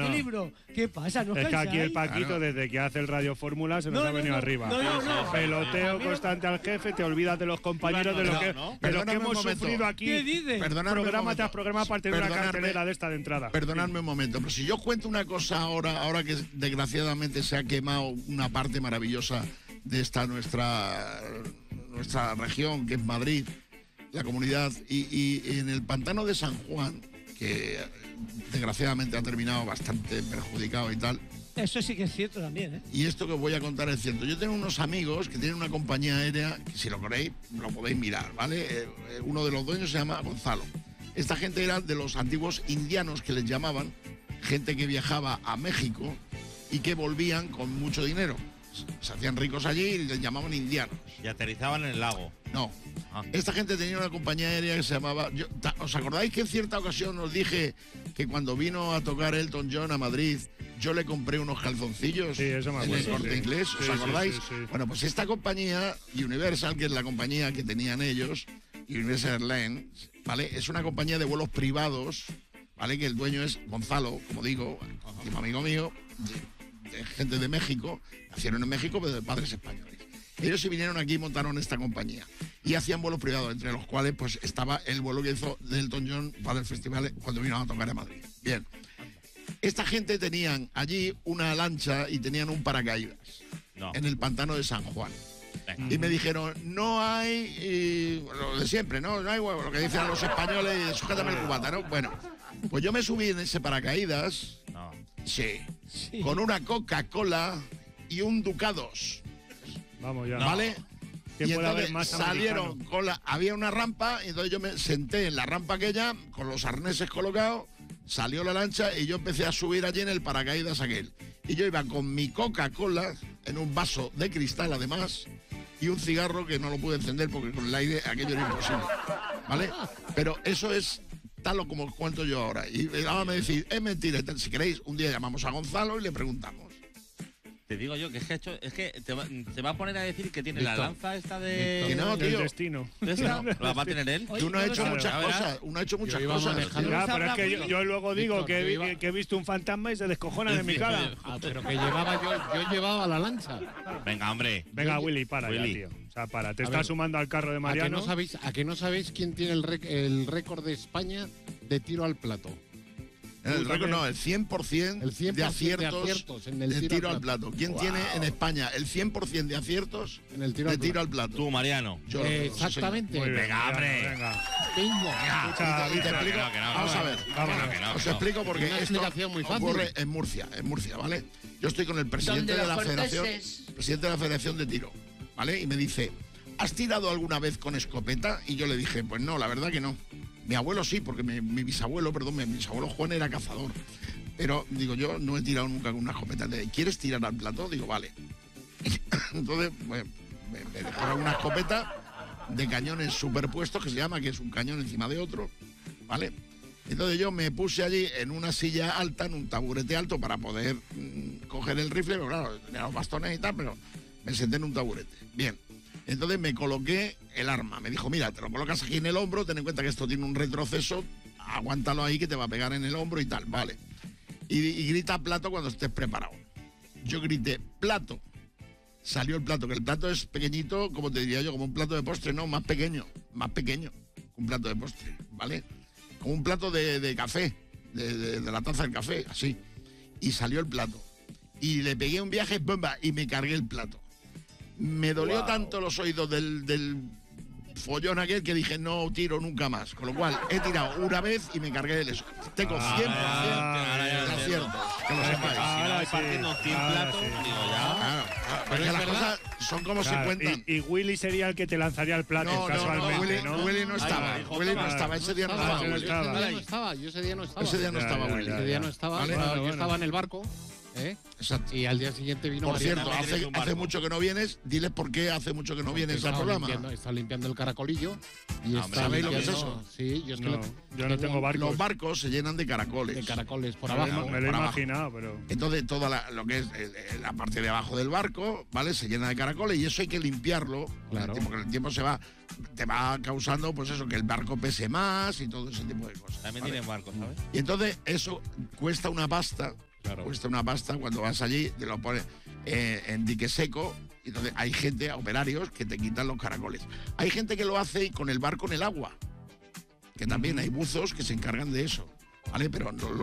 libro. ¿Qué pasa? ¿No Es que aquí el cansáis? Paquito, desde que hace el Radio Fórmula, se nos ha venido arriba. No. Peloteo constante al jefe, te olvidas de los compañeros, de lo que hemos sufrido aquí. ¿Qué dices? Programa tras programa para tener una cartelera de esta de entrada. Perdonadme un momento, pero si yo cuento una cosa ahora que desgraciadamente se ha quemado una parte maravillosa de esta nuestra región, que es Madrid, la comunidad, y en el pantano de San Juan, que desgraciadamente ha terminado bastante perjudicado y tal. Eso sí que es cierto también, ¿eh? Y esto que os voy a contar es cierto. Yo tengo unos amigos que tienen una compañía aérea, que si lo queréis, lo podéis mirar, ¿vale? Uno de los dueños se llama Gonzalo. Esta gente era de los antiguos indianos, que les llamaban, gente que viajaba a México y que volvían con mucho dinero. Se hacían ricos allí y les llamaban indianos. Y aterrizaban en el lago. No. Esta gente tenía una compañía aérea que se llamaba... ¿Os acordáis que en cierta ocasión os dije que cuando vino a tocar Elton John a Madrid, yo le compré unos calzoncillos sí, eso me acuerdo, en el Corte Inglés? ¿Os acordáis? Sí. Bueno, pues esta compañía, Universal, que es la compañía que tenían ellos, Universal Airlines, ¿vale? Es una compañía de vuelos privados, ¿vale? Que el dueño es Gonzalo, como digo, un amigo mío, de gente de México, nacieron en México, pero de padres españoles. Ellos se vinieron aquí y montaron esta compañía. Y hacían vuelos privados, entre los cuales pues estaba el vuelo que hizo de Elton John para el festival cuando vino a tocar a Madrid. Bien. Esta gente tenían allí una lancha y tenían un paracaídas en el pantano de San Juan. Y me dijeron, no hay, lo de siempre, no hay huevo, lo que dicen los españoles, sujétame el cubata, ¿no? Bueno, pues yo me subí en ese paracaídas, sí, con una Coca-Cola y un Ducados. Vamos ya. ¿Vale? ¿Qué Y puede haber entonces más salieron americano? había una rampa, y entonces yo me senté en la rampa aquella, con los arneses colocados, salió la lancha y yo empecé a subir allí en el paracaídas aquel. Y yo iba con mi Coca-Cola, en un vaso de cristal además, y un cigarro que no lo pude encender porque con el aire aquello era imposible. ¿Vale? Pero eso es tal o como os cuento yo ahora. Y ahora me decís, es mentira. Si queréis, un día llamamos a Gonzalo y le preguntamos. Te digo yo que es que te va a poner a decir que tiene la lanza esta de... Que no, tío. El destino. ¿La va a tener él? Que uno ha hecho muchas cosas. Uno ha hecho muchas cosas. Ya, pero es que yo luego digo que he visto un fantasma y se descojona de mi cara. Pero que yo llevaba la lancha. Venga, hombre. Venga, Willy, para ya, tío. O sea, para. Te estás sumando al carro de Mariano. ¿A que no sabéis quién tiene el récord de España de tiro al plato? El récord no, el 100%, de aciertos en el de tiro al plato. ¿Quién tiene en España el 100% de aciertos en el tiro al plato? Tú, Mariano. Yo exactamente. Bien, venga, hombre. Venga. Bingo. Y te explico. Vamos a ver. Os explico porque esto ocurre en Murcia, ¿vale? Yo estoy con el presidente de la Federación de Tiro, ¿vale? Y me dice, ¿has tirado alguna vez con escopeta? Y yo le dije, pues no, la verdad que no. Mi abuelo sí, porque mi bisabuelo Juan era cazador. Pero, digo, yo no he tirado nunca con una escopeta. ¿Quieres tirar al plato? Digo, vale. Entonces, me dejaron una escopeta de cañones superpuestos, que se llama, que es un cañón encima de otro, ¿vale? Entonces yo me puse allí en una silla alta, en un taburete alto, para poder coger el rifle, pero claro, tenía los bastones y tal, pero me senté en un taburete. Bien. Entonces me coloqué el arma. Me dijo, mira, te lo colocas aquí en el hombro, ten en cuenta que esto tiene un retroceso, aguántalo ahí que te va a pegar en el hombro y tal, vale. Y grita plato cuando estés preparado. Yo grité, plato. Salió el plato, que el plato es pequeñito, como te diría yo, como un plato de postre, no, más pequeño, un plato de postre, ¿vale? Como un plato de café, de la taza del café, así. Y salió el plato. Y le pegué un viaje, bomba, y me cargué el plato. Me dolió tanto los oídos del follón aquel que dije no tiro nunca más. Con lo cual he tirado una vez y me cargué del eso. Tengo 100% de aciertos. Que lo sepáis. Ahora partiendo 100 platos, digo ya. Claro, porque las cosas son como se cuentan. Y Willy sería el que te lanzaría el plato casualmente, ¿no? Willy no estaba. Willy no estaba. Ese día no estaba. Yo ese día no estaba. Ese día no estaba Willy. Ese día no estaba. Yo estaba en el barco. Exacto. Y al día siguiente vino Por Mariano. cierto, hace mucho que no vienes. Diles por qué hace mucho que no vienes al programa. Está limpiando el caracolillo. Y ¿sabéis lo que es eso? Sí, yo no tengo barcos. Los barcos se llenan de caracoles. De caracoles por abajo. Me lo he imaginado, pero... Entonces toda lo que es la parte de abajo del barco, ¿vale? Se llena de caracoles y eso hay que limpiarlo. Claro. Porque el tiempo te va causando, pues eso, que el barco pese más y todo ese tipo de cosas. También ¿vale? tienen barcos, ¿sabes? Y entonces eso cuesta una pasta. cuesta una pasta. Cuando vas allí, te lo pones en dique seco. Y entonces hay gente, operarios, que te quitan los caracoles. Hay gente que lo hace con el barco en el agua. Que también hay buzos que se encargan de eso. ¿Vale? Pero